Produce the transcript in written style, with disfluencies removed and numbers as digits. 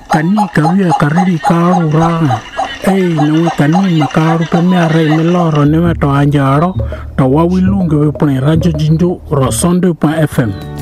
kani kavia kariri karu ra no kani makaru pe me arre me loro ne to anjaro to wawilunge we pone radio jinjo rosonde.fm